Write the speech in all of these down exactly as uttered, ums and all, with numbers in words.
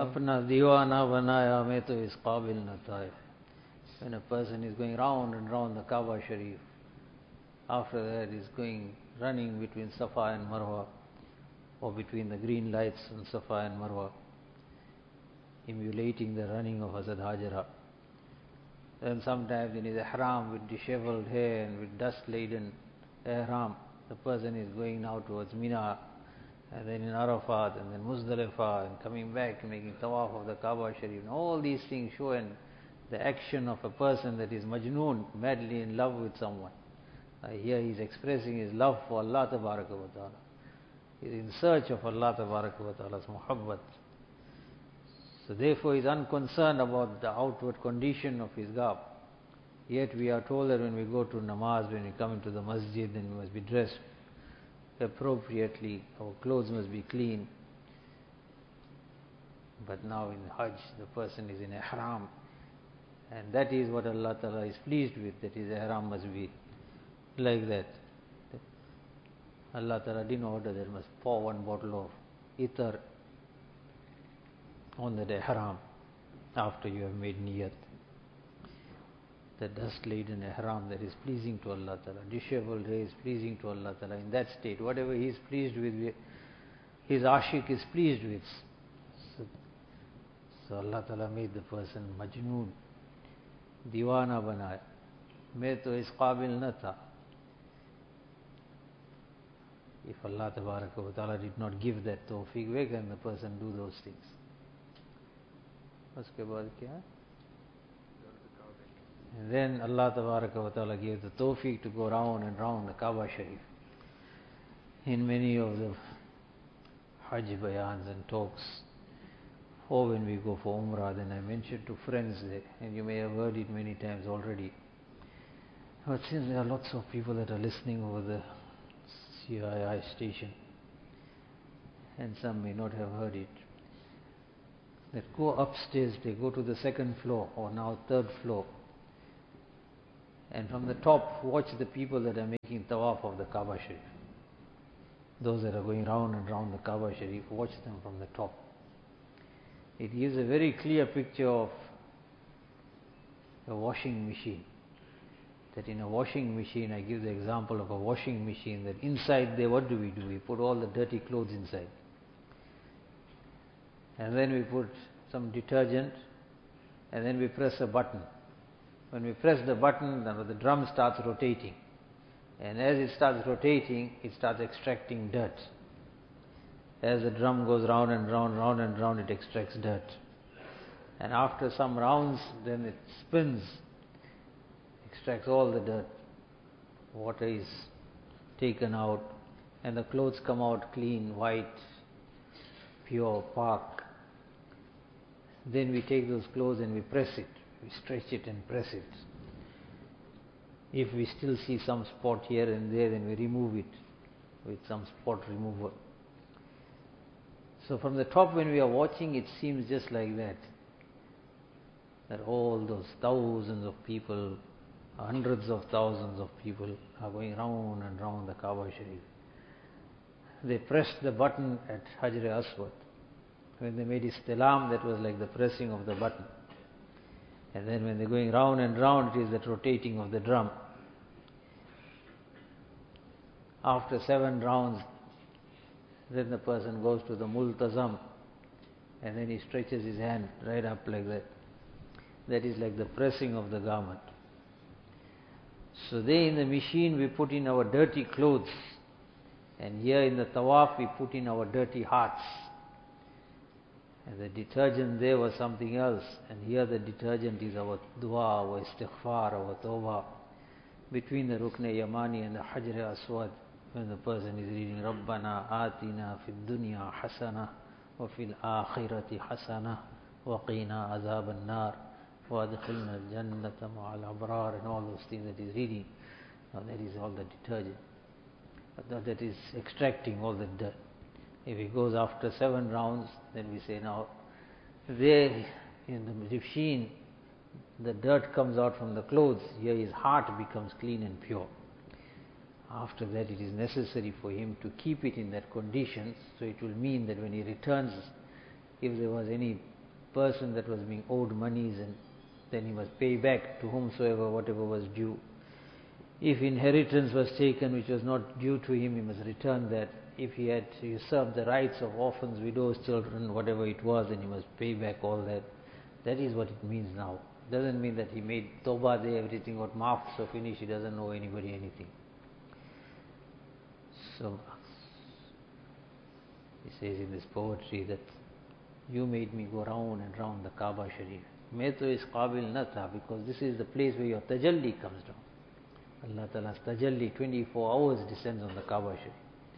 अपना दीवाना बनाया मैं तो इस काबिल न था. When a person is going round and round the Kaaba Sharif, after that is going running between Safa and Marwa, or between the green lights on Safa and Marwa, emulating the running of Hazrat Hajara. Then sometimes in his ihram with disheveled hair and with dust-laden ihram, the person is going now towards Mina, and then in Arafat, and then Muzdalifah, and coming back and making tawaf of the Kaaba Sharif. And all these things show an, the action of a person that is majnoon, madly in love with someone. Uh, here he is expressing his love for Allah Tabaraka wa Ta'ala. He is in search of Allah Tabaraka wa Ta'ala's muhabbat. So therefore he is unconcerned about the outward condition of his garb. Yet we are told that when we go to namaz, when we come into the masjid, then we must be dressed appropriately, our clothes must be clean. But now in Hajj, the person is in ihram, and that is what Allah Ta'ala is pleased with, that his ihram must be like that. Allah Ta'ala didn't order that must pour one bottle of ether on the ihram after you have made niyat. The dust-laden ihram that is pleasing to Allah Ta'ala, disheveled hair is pleasing to Allah Ta'ala. In that state, whatever he is pleased with, his ashik is pleased with. So, so Allah Ta'ala made the person majnoon, diwana banaya. Main to is qabil na tha. If Allah Tabaraka wa Ta'ala did not give that tawfiq, where can the person do those things? Uske baad kya? And then Allah Tabaraka wa Ta'ala gave the tawfiq to go round and round the Kaaba Sharif. In many of the Hajj bayans and talks, or when we go for Umrah, then I mentioned to friends there, and you may have heard it many times already. But since there are lots of people that are listening over the C I I station, and some may not have heard it, that go upstairs, they go to the second floor, or now third floor, and from the top watch the people that are making tawaf of the Kaaba Sharif. Those that are going round and round the Kaaba Sharif, watch them from the top. It gives a very clear picture of a washing machine. That in a washing machine, I give the example of a washing machine, that inside there, what do we do? We put all the dirty clothes inside. And then we put some detergent, and then we press a button. When we press the button, then the drum starts rotating. And as it starts rotating, it starts extracting dirt. As the drum goes round and round, round and round, it extracts dirt. And after some rounds, then it spins, extracts all the dirt. Water is taken out, and the clothes come out clean, white, pure, pak. Then we take those clothes and we press it. We stretch it and press it. If we still see some spot here and there, then we remove it with some spot remover. So from the top, when we are watching, it seems just like that. That all those thousands of people, hundreds of thousands of people are going round and round the Kaaba Sharif. They pressed the button at Hajar Aswad. When they made istilam, that was like the pressing of the button. And then when they're going round and round, it is that rotating of the drum. After seven rounds, then the person goes to the multazam, and then he stretches his hand right up like that. That is like the pressing of the garment. So there in the machine we put in our dirty clothes, and here in the tawaf we put in our dirty hearts. And the detergent there was something else, and here the detergent is our dua, our istighfar, our tawbah. Between the Rukn Yamani and the Hajar Aswad, when the person is reading Rabbana Atina fid dunya hasana wa fil akhirati hasana wa qina azab an-nar wa adkhilna al-jannata ma'al abrar, and all those things that is reading. Now that is all the detergent. But that is extracting all the dirt. If it goes after seven rounds, then we say now, there in the machine, the dirt comes out from the clothes. Here his heart becomes clean and pure. After that, it is necessary for him to keep it in that condition, so it will mean that when he returns, if there was any person that was being owed monies, and then he must pay back to whomsoever whatever was due. If inheritance was taken which was not due to him, he must return that. If he had usurped the rights of orphans, widows, children, whatever it was, then he must pay back all that. That is what it means now. Doesn't mean that he made tawbah there, everything got maaf, so finished, he doesn't owe anybody anything. So, he says in this poetry that you made me go round and round the Kaaba Sharif. Main to is qabil na tha, because this is the place where your tajalli comes down. Allah Ta'ala's tajalli, twenty-four hours descends on the Kaaba Sharif.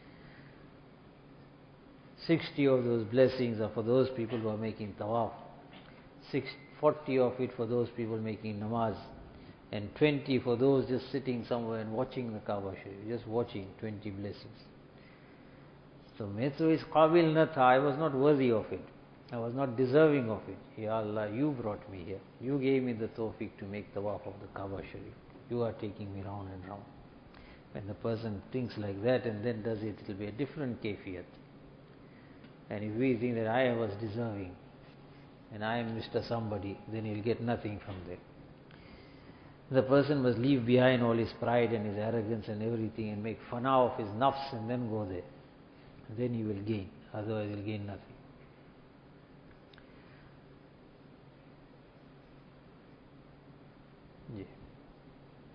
sixty of those blessings are for those people who are making tawaf. Six, forty of it for those people making namaz. And twenty for those just sitting somewhere and watching the Kaaba Sharif. Just watching, twenty blessings. So, Metru is qabil na tha, I was not worthy of it. I was not deserving of it. Ya Allah, you brought me here. You gave me the tawfiq to make tawaf of the Kaaba Sharif. You are taking me round and round. When the person thinks like that and then does it, it will be a different kayfiyat. And if we think that I was deserving and I am Mister Somebody, then he'll get nothing from there. The person must leave behind all his pride and his arrogance and everything and make fana of his nafs and then go there. Then he will gain. Otherwise he'll gain nothing.